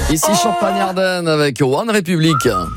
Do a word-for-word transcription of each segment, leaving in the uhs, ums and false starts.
Ici Champagne-Ardenne avec One Republic.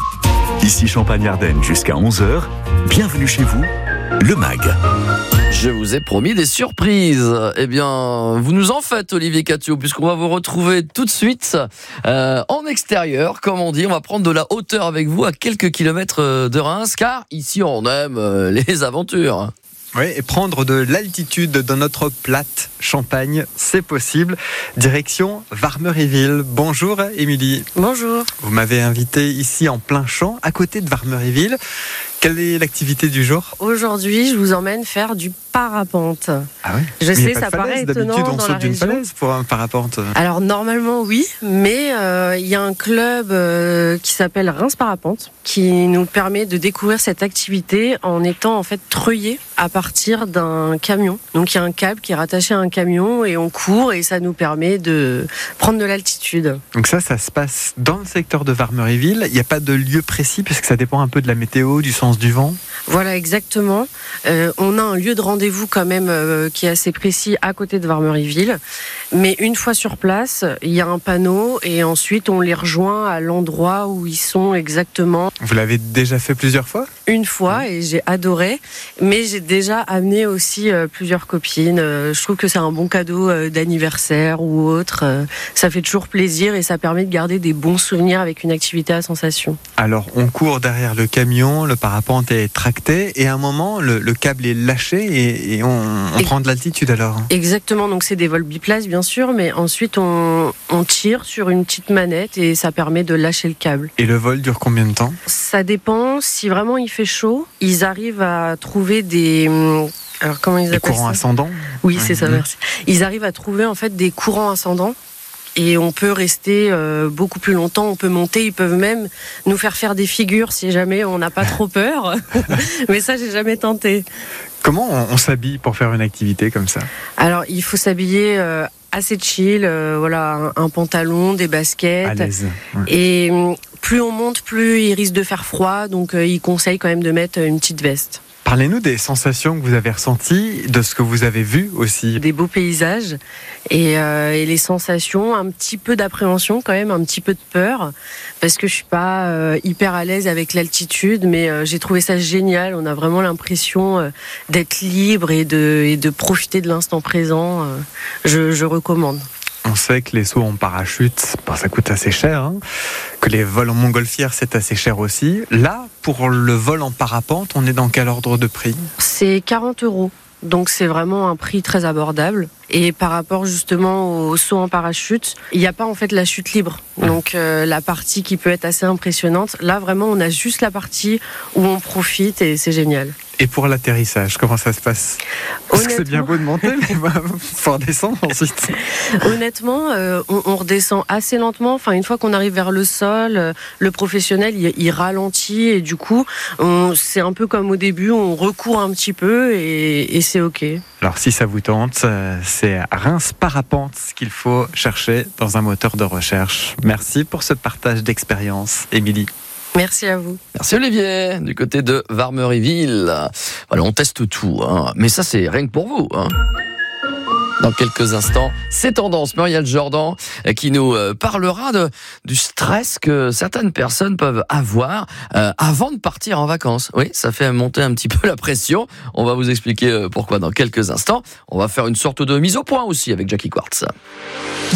Ici Champagne-Ardenne jusqu'à onze heures. Bienvenue chez vous, le M A G. Je vous ai promis des surprises. Eh bien, vous nous en faites, Olivier Catio, puisqu'on va vous retrouver tout de suite euh, en extérieur, comme on dit. On va prendre de la hauteur avec vous à quelques kilomètres de Reims, car ici, on aime euh, les aventures. Oui, et prendre de l'altitude dans notre plate Champagne, c'est possible. Direction Varmeryville. Bonjour, Émilie. Bonjour. Vous m'avez invité ici en plein champ, à côté de Varmeryville. Quelle est l'activité du jour ? Aujourd'hui, je vous emmène faire du parapente. Ah oui. Je Mais sais, y a pas ça de falaise. paraît étonnant D'habitude, on dans saute la d'une région. falaise pour un parapente. Alors normalement oui, mais il euh, y a un club euh, qui s'appelle Reims Parapente qui nous permet de découvrir cette activité en étant en fait treuillé à partir d'un camion. Donc il y a un câble qui est rattaché à un camion et on court et ça nous permet de prendre de l'altitude. Donc ça, ça se passe dans le secteur de Varmeryville. Il n'y a pas de lieu précis puisque ça dépend un peu de la météo, du sens du vent. Voilà, exactement. Euh, on a un lieu de rendez-vous quand même euh, qui est assez précis à côté de Varmeryville. Mais une fois sur place, il y a un panneau et ensuite on les rejoint à l'endroit où ils sont exactement. Vous l'avez déjà fait plusieurs fois ? Une fois et j'ai adoré. Mais j'ai déjà amené aussi euh, plusieurs copines. Euh, je trouve que c'est un bon cadeau euh, d'anniversaire ou autre. Euh, ça fait toujours plaisir et ça permet de garder des bons souvenirs avec une activité à sensation. Alors, on court derrière le camion, le parapente est tracté et à un moment, le, le câble est lâché et, et on, on et prend de l'altitude alors. Exactement, donc c'est des vols biplaces bien sûr, mais ensuite on, on tire sur une petite manette et ça permet de lâcher le câble. Et le vol dure combien de temps ? Ça dépend, si vraiment il fait chaud, ils arrivent à trouver des... Alors comment ils des appellent courants ça ? ascendants ? Oui, c'est ça, merci. Ils arrivent à trouver en fait des courants ascendants. Et on peut rester euh, beaucoup plus longtemps, on peut monter, ils peuvent même nous faire faire des figures si jamais on n'a pas trop peur. Mais ça, j'ai jamais tenté. Comment on, on s'habille pour faire une activité comme ça ? Alors, il faut s'habiller euh, assez chill, euh, voilà, un, un pantalon, des baskets. À l'aise. Ouais. Et plus on monte, plus il risque de faire froid, donc euh, ils conseillent quand même de mettre une petite veste. Parlez-nous des sensations que vous avez ressenties, de ce que vous avez vu aussi. Des beaux paysages et, euh, et les sensations, un petit peu d'appréhension quand même, un petit peu de peur, parce que je suis pas euh, hyper à l'aise avec l'altitude, mais euh, j'ai trouvé ça génial. On a vraiment l'impression euh, d'être libre et de, et de profiter de l'instant présent. Euh, je, je recommande. On sait que les sauts en parachute, bon, ça coûte assez cher, hein, que les vols en montgolfière, c'est assez cher aussi. Là, pour le vol en parapente, on est dans quel ordre de prix ? C'est quarante euros. Donc c'est vraiment un prix très abordable. Et par rapport justement au saut en parachute, il n'y a pas en fait la chute libre. Donc euh, la partie qui peut être assez impressionnante, là vraiment on a juste la partie où on profite et c'est génial. Et pour l'atterrissage, comment ça se passe ? Parce que c'est bien beau de monter, mais il faut redescendre ensuite. Honnêtement, euh, on, on redescend assez lentement. Enfin, une fois qu'on arrive vers le sol, euh, le professionnel, il, il ralentit et du coup, on, c'est un peu comme au début, on recourt un petit peu et, et c'est OK. Alors, si ça vous tente, c'est Reims Parapente qu'il faut chercher dans un moteur de recherche. Merci pour ce partage d'expérience, Émilie. Merci à vous. Merci Olivier, du côté de Varmeryville. Voilà, on teste tout, hein. Mais ça c'est rien que pour vous, hein. Dans quelques instants, c'est Tendance, Muriel Jordan qui nous parlera de, du stress que certaines personnes peuvent avoir euh, avant de partir en vacances. Oui, ça fait monter un petit peu la pression. On va vous expliquer pourquoi dans quelques instants. On va faire une sorte de mise au point aussi avec Jackie Quartz.